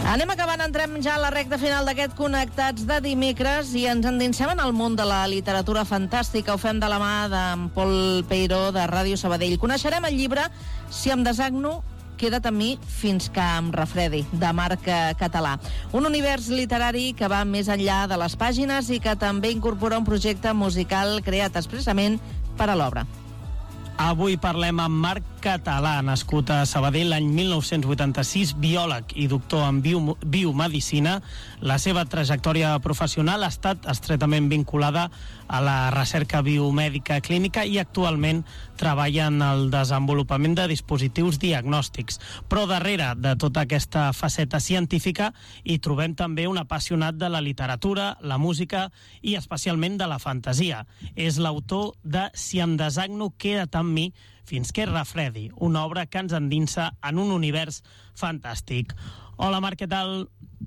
Anem acabant, entrem ja a la recta final d'aquest Connectats de dimecres i ens endinsem en el món de la literatura fantàstica. Ho fem de la mà d'en Pol Peiró, de Ràdio Sabadell. Coneixerem el llibre Si em desagno, queda't amb mi fins que em refredi, de Marc Català. Un univers literari que va més enllà de les pàgines i que també incorpora un projecte musical creat expressament per a l'obra. Avui parlem amb Marc Català, nascut a Sabadell l'any 1986, biòleg i doctor en biomedicina. La seva trajectòria professional ha estat estretament vinculada a la recerca biomèdica clínica i actualment treballa en el desenvolupament de dispositius diagnòstics. Però darrere de tota aquesta faceta científica hi trobem també un apassionat de la literatura, la música i especialment de la fantasia. És l'autor de Si em desagno, queda't amb mi fins que refredi, una obra que ens endinsa en un univers fantàstic. Hola, Marc, què tal?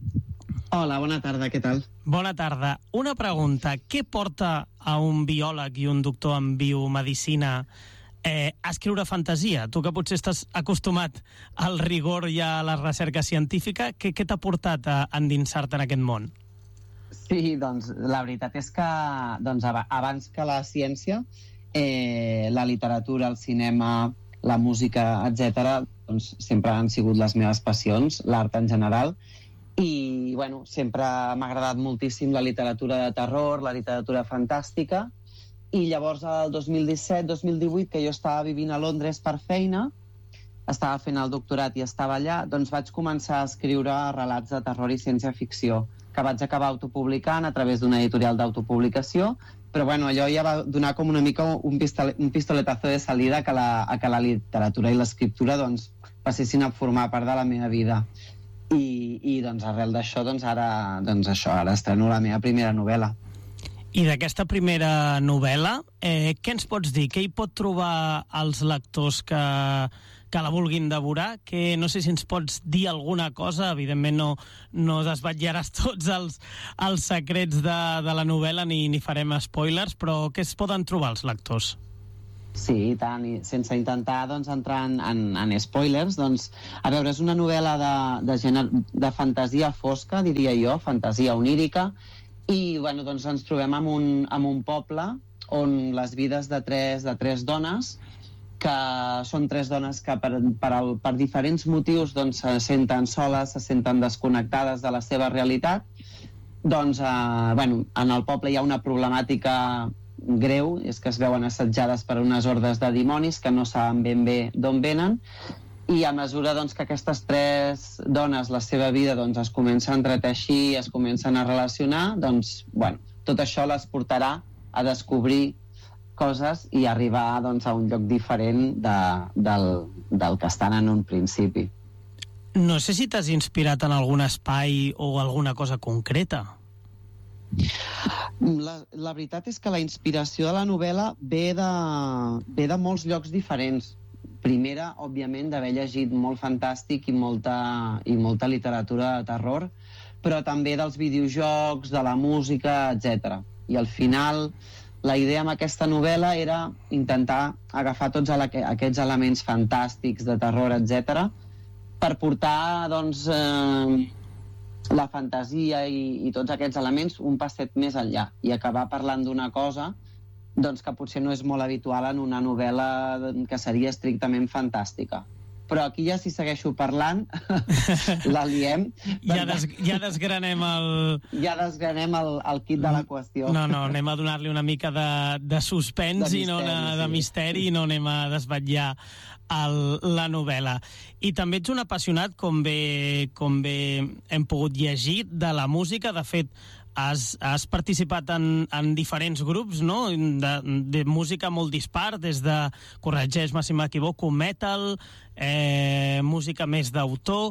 Hola, bona tarda, què tal? Bona tarda. Una pregunta, què porta a un biòleg i un doctor en biomedicina a escriure fantasia? Tu que potser estàs acostumat al rigor i a la recerca científica, què t'ha portat a endinsar-te en aquest món? Sí, doncs la veritat és que abans que la ciència, la literatura, el cinema, la música, etc., doncs sempre han sigut les meves passions, l'art en general, i bueno, sempre m'ha agradat moltíssim la literatura de terror, la literatura fantàstica, i llavors el 2017-2018, que jo estava vivint a Londres per feina, estava fent el doctorat i estava allà, doncs vaig començar a escriure relats de terror i ciència-ficció, que vaig acabar autopublicant a través d'una editorial d'autopublicació, però bueno, allò ja va donar com una mica un pistoletazo de salida a que la literatura i l'escriptura doncs, passessin a formar part de la meva vida. I doncs arrel d'això, ara estreno la meva primera novel·la. I d'aquesta primera novel·la, què ens pots dir? Què hi pot trobar els lectors que la vulguin devorar? Que no sé si ens pots dir alguna cosa, evidentment no desvetllaràs tots els secrets de la novel·la ni farem spoilers, però què es poden trobar els lectors? Sí, i tant, i sense intentar entrar en spoilers, a veure, és una novel·la de fantasia fosca, diria jo, fantasia onírica, i bueno, ens trobem en un poble on les vides de tres dones, que són tres dones que per diferents motius se senten soles, se senten desconnectades de la seva realitat. En el poble hi ha una problemàtica greu, és que es veuen assetjades per unes hordes de dimonis que no saben ben bé d'on venen, i a mesura que aquestes tres dones, la seva vida es comença a entreteixir, es comencen a relacionar, tot això les portarà a descobrir coses i arribar a un lloc diferent del que estan en un principi. No sé si t'has inspirat en algun espai o alguna cosa concreta. La veritat és que la inspiració de la novel·la ve de molts llocs diferents. Primera, òbviament, d'haver llegit molt fantàstic i molta literatura de terror, però també dels videojocs, de la música, etc. I al final, la idea amb aquesta novel·la era intentar agafar tots aquests elements fantàstics de terror, etc., per portar la fantasia i tots aquests elements un passet més enllà i acabar parlant d'una cosa que potser no és molt habitual en una novel·la que seria estrictament fantàstica. Però aquí ja si segueixo parlant la liem. Ja desgranem el kit de la qüestió. No, anem a donar-li una mica de suspens i no de misteri, i no anem a desvetllar la novel·la. I també ets un apassionat, com bé hem pogut llegir, de la música. De fet, has participat en diferents grups, no? De música molt dispar, des de, corregeix-me si m'equivoco, metal, música més d'autor,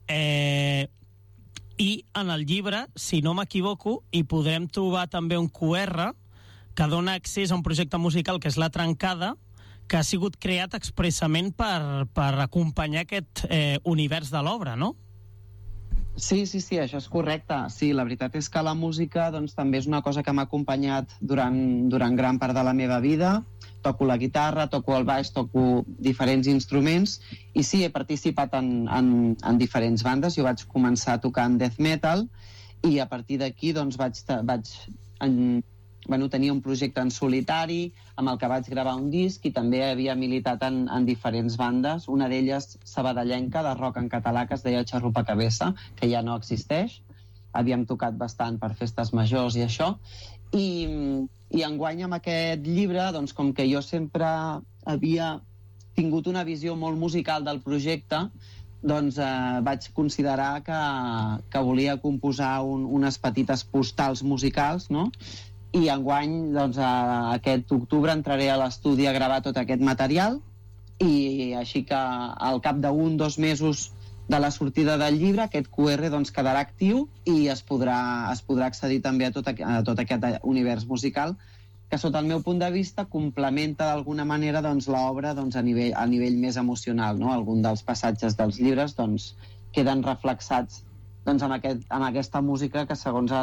i en el llibre, si no m'equivoco, hi podrem trobar també un QR que dona accés a un projecte musical que és La Trencada, que ha sigut creat expressament per acompanyar aquest univers de l'obra, no? Sí, això és correcte. Sí, la veritat és que la música doncs, també és una cosa que m'ha acompanyat durant gran part de la meva vida. Toco la guitarra, toco el baix, toco diferents instruments i sí, he participat en diferents bandes. Jo vaig començar tocant death metal i a partir d'aquí doncs, tenia un projecte en solitari amb el que vaig gravar un disc i també havia militat en diferents bandes, una d'elles sabadellenca de rock en català que es deia Xarrupa Cabeza, que ja no existeix. Havíem tocat bastant per festes majors i això. I enguany amb aquest llibre, doncs, com que jo sempre havia tingut una visió molt musical del projecte, doncs vaig considerar que volia composar unes petites postals musicals, no? I enguany, doncs, aquest octubre entraré a l'estudi a gravar tot aquest material i així que al cap d'un o 2 mesos de la sortida del llibre aquest QR doncs, quedarà actiu i es podrà accedir també a tot aquest univers musical que sota el meu punt de vista complementa d'alguna manera doncs, l'obra doncs, a nivell més emocional, no? Algun dels passatges dels llibres doncs, queden reflexats doncs, amb aquesta música que segons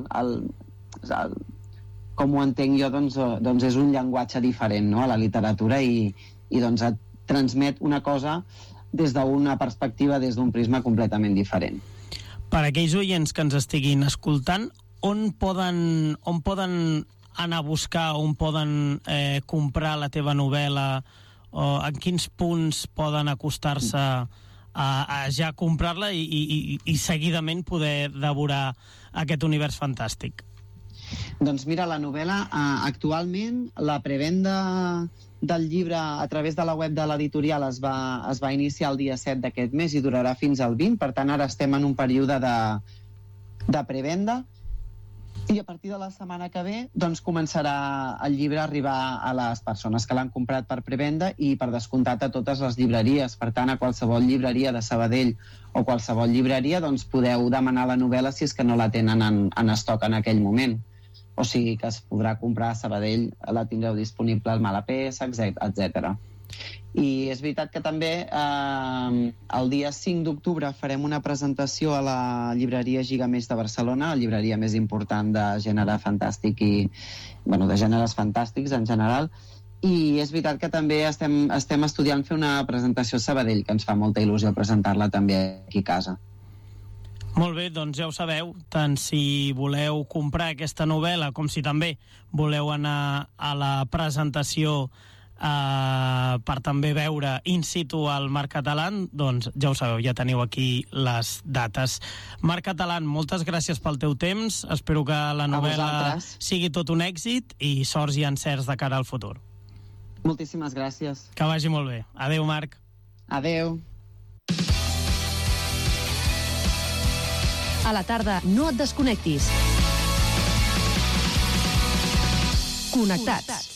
com ho entenc jo, doncs és un llenguatge diferent, no?, a la literatura i doncs et transmet una cosa des d'una perspectiva, des d'un prisma completament diferent. Per aquells oients que ens estiguin escoltant, on poden anar a buscar, on poden comprar la teva novel·la, o en quins punts poden acostar-se a ja comprar-la i seguidament poder devorar aquest univers fantàstic? Doncs mira, la novel·la actualment, la prevenda del llibre a través de la web de l'editorial es va iniciar el dia 7 d'aquest mes i durarà fins al 20, per tant ara estem en un període de prevenda i a partir de la setmana que ve doncs començarà el llibre a arribar a les persones que l'han comprat per prevenda i per descomptat a totes les llibreries. Per tant, a qualsevol llibreria de Sabadell o qualsevol llibreria doncs podeu demanar la novel·la si és que no la tenen en estoc en aquell moment. O sigui que es podrà comprar a Sabadell, la tindreu disponible al Malapesa, etc. I és veritat que també el dia 5 d'octubre farem una presentació a la llibreria Gigamés de Barcelona, la llibreria més important de gènere fantàstic i de gèneres fantàstics en general, i és veritat que també estem estudiant fer una presentació a Sabadell, que ens fa molta il·lusió presentar-la també aquí a casa. Molt bé, doncs ja ho sabeu, tant si voleu comprar aquesta novel·la com si també voleu anar a la presentació per també veure in situ al Marc Catalán, doncs ja ho sabeu, ja teniu aquí les dates. Marc Catalán, moltes gràcies pel teu temps, espero que la novel·la sigui tot un èxit i sorts i encerts de cara al futur. Moltíssimes gràcies. Que vagi molt bé. Adéu, Marc. Adéu. A la tarda no et desconnectis. Connectats.